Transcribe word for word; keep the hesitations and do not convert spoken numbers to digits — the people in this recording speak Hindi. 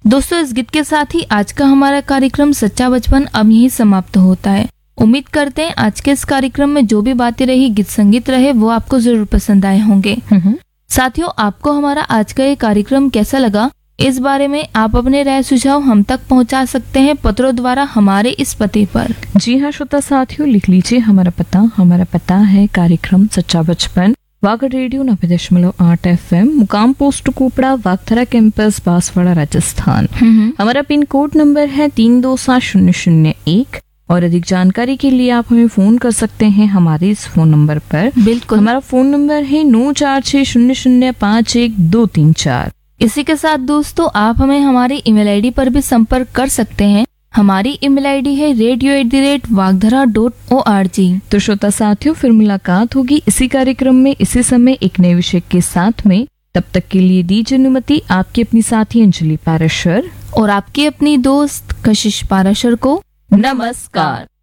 दोस्तों, इस गीत के साथ ही आज का हमारा कार्यक्रम सच्चा बचपन अब यहीं समाप्त होता है। उम्मीद करते हैं आज के इस कार्यक्रम में जो भी बातें रही, गीत संगीत रहे, वो आपको जरूर पसंद आए होंगे। साथियों, आपको हमारा आज का ये कार्यक्रम कैसा लगा, इस बारे में आप अपने राय सुझाव हम तक पहुंचा सकते हैं पत्रों द्वारा हमारे इस पते पर। जी हाँ श्रोता साथियों, लिख लीजिए हमारा पता। हमारा पता है कार्यक्रम सच्चा बचपन, वागड़ रेडियो नब्बे दशमलव आठ एफ एम, मुकाम पोस्ट कुपड़ा, वागथरा कैंपस, बांसवाड़ा, राजस्थान। हमारा पिन कोड नंबर है तीन दो सात शून्य शून्य एक। और अधिक जानकारी के लिए आप हमें फोन कर सकते हैं हमारे इस फोन नंबर पर। बिल्कुल, हमारा फोन नंबर है नौ चार छह शून्य शून्य पाँच एक दो तीन चार। इसी के साथ दोस्तों, आप हमें हमारी ईमेल आईडी पर भी संपर्क कर सकते हैं। हमारी ईमेल आईडी है radio at the rate वागधरा dot O R G. तो श्रोता साथियों, फिर मुलाकात होगी इसी कार्यक्रम में इसी समय एक नए विषय के साथ में। तब तक के लिए दीजिए अनुमति आपकी अपनी साथी अंजलि पाराशर और आपकी अपनी दोस्त कशिश पाराशर को। नमस्कार।